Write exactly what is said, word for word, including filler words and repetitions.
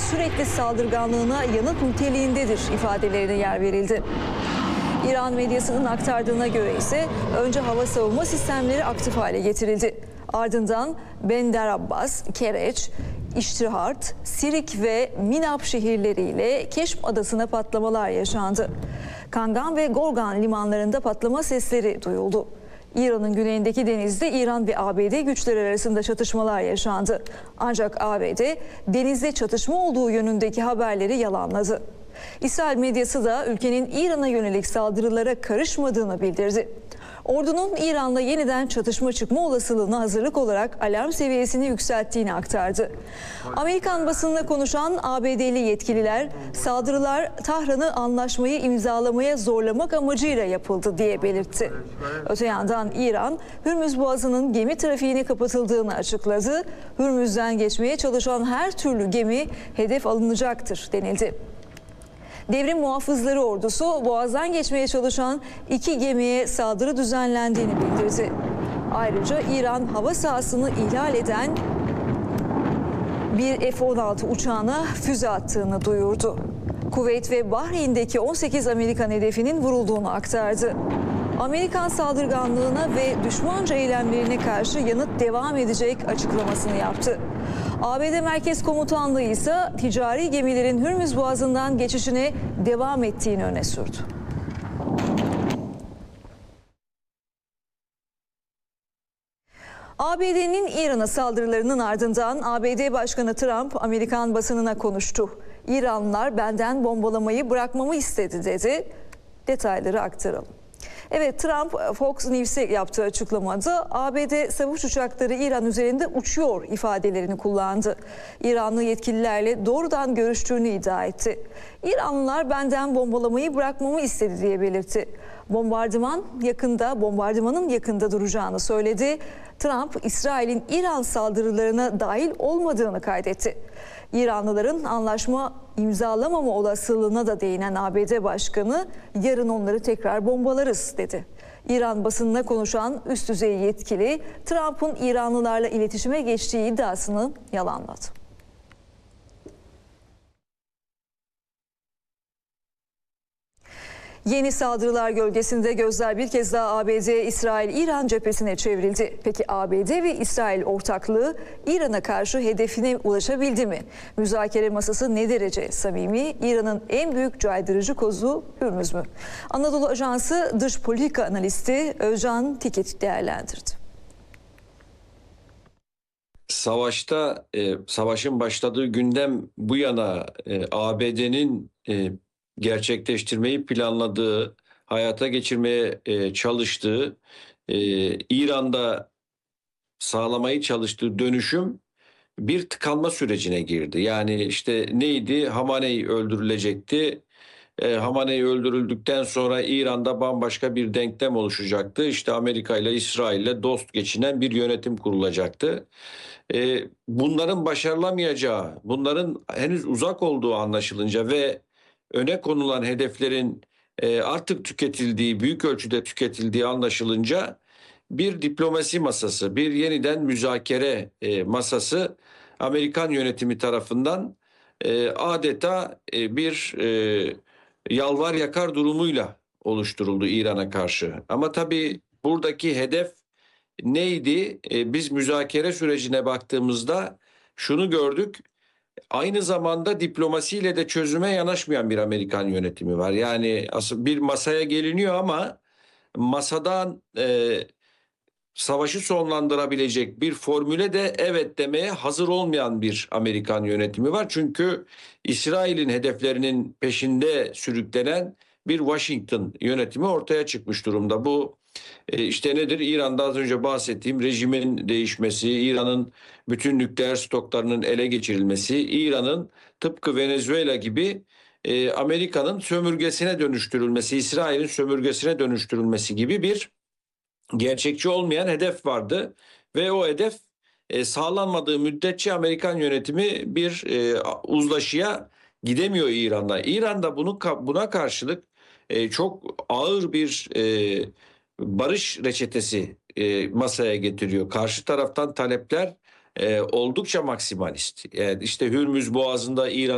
sürekli saldırganlığına yanıt niteliğindedir ifadelerine yer verildi. İran medyasının aktardığına göre ise önce hava savunma sistemleri aktif hale getirildi. Ardından Bender Abbas, Kereç, İştihart, Sirik ve Minab şehirleriyle Keşm adasına patlamalar yaşandı. Kangan ve Gorgan limanlarında patlama sesleri duyuldu. İran'ın güneyindeki denizde İran ve A B D güçleri arasında çatışmalar yaşandı. Ancak A B D denizde çatışma olduğu yönündeki haberleri yalanladı. İsrail medyası da ülkenin İran'a yönelik saldırılara karışmadığını bildirdi. Ordunun İran'la yeniden çatışma çıkma olasılığına hazırlık olarak alarm seviyesini yükselttiğini aktardı. Amerikan basınına konuşan A B D'li yetkililer saldırılar Tahran'ı anlaşmayı imzalamaya zorlamak amacıyla yapıldı diye belirtti. Öte yandan İran, Hürmüz Boğazı'nın gemi trafiğine kapatıldığını açıkladı. Hürmüz'den geçmeye çalışan her türlü gemi hedef alınacaktır denildi. Devrim Muhafızları Ordusu Boğaz'dan geçmeye çalışan iki gemiye saldırı düzenlendiğini bildirdi. Ayrıca İran hava sahasını ihlal eden bir F on altı uçağına füze attığını duyurdu. Kuveyt ve Bahreyn'deki on sekiz Amerikan hedefinin vurulduğunu aktardı. Amerikan saldırganlığına ve düşmanca eylemlerine karşı yanıt devam edecek açıklamasını yaptı. A B D Merkez Komutanlığı ise ticari gemilerin Hürmüz Boğazı'ndan geçişine devam ettiğini öne sürdü. A B D'nin İran'a saldırılarının ardından A B D Başkanı Trump Amerikan basınına konuştu. İranlılar benden bombalamayı bırakmamı istedi dedi. Detayları aktaralım. Evet, Trump Fox News'e yaptığı açıklamada A B D savaş uçakları İran üzerinde uçuyor ifadelerini kullandı. İranlı yetkililerle doğrudan görüştüğünü iddia etti. İranlılar benden bombalamayı bırakmamı istedi diye belirtti. Bombardıman yakında, bombardımanın yakında duracağını söyledi. Trump, İsrail'in İran saldırılarına dahil olmadığını kaydetti. İranlıların anlaşma imzalamama olasılığına da değinen A B D Başkanı, yarın onları tekrar bombalarız dedi. İran basınına konuşan üst düzey yetkili, Trump'ın İranlılarla iletişime geçtiği iddiasını yalanladı. Yeni saldırılar gölgesinde gözler bir kez daha A B D-İsrail-İran cephesine çevrildi. Peki A B D ve İsrail ortaklığı İran'a karşı hedefine ulaşabildi mi? Müzakere masası ne derece samimi? İran'ın en büyük caydırıcı kozu Hürmüz mü? Anadolu Ajansı dış politika analisti Özcan Tikit değerlendirdi. Savaşta, e, savaşın başladığı günden bu yana e, A B D'nin e, gerçekleştirmeyi planladığı, hayata geçirmeye e, çalıştığı, e, İran'da sağlamayı çalıştığı dönüşüm bir tıkanma sürecine girdi. Yani işte neydi? Hamaney öldürülecekti. E, Hamaney öldürüldükten sonra İran'da bambaşka bir denklem oluşacaktı. İşte Amerika ile İsrail ile dost geçinen bir yönetim kurulacaktı. E, bunların başarılamayacağı, bunların henüz uzak olduğu anlaşılınca ve öne konulan hedeflerin e, artık tüketildiği, büyük ölçüde tüketildiği anlaşılınca bir diplomasi masası, bir yeniden müzakere e, masası Amerikan yönetimi tarafından e, adeta e, bir e, yalvar yakar durumuyla oluşturuldu İran'a karşı. Ama tabii buradaki hedef neydi? E, biz müzakere sürecine baktığımızda şunu gördük. Aynı zamanda diplomasiyle de çözüme yanaşmayan bir Amerikan yönetimi var. Yani asıl bir masaya geliniyor ama masadan e, savaşı sonlandırabilecek bir formüle de evet demeye hazır olmayan bir Amerikan yönetimi var. Çünkü İsrail'in hedeflerinin peşinde sürüklenen bir Washington yönetimi ortaya çıkmış durumda. Bu e, işte nedir? İran'da az önce bahsettiğim rejimin değişmesi, İran'ın bütün nükleer stoklarının ele geçirilmesi, İran'ın tıpkı Venezuela gibi e, Amerika'nın sömürgesine dönüştürülmesi, İsrail'in sömürgesine dönüştürülmesi gibi bir gerçekçi olmayan hedef vardı ve o hedef e, sağlanmadığı müddetçe Amerikan yönetimi bir e, uzlaşıya gidemiyor İran'da. İran'da bunu buna karşılık e, çok ağır bir e, barış reçetesi e, masaya getiriyor. Karşı taraftan talepler e, oldukça maksimalist. Yani işte Hürmüz Boğazı'nda İran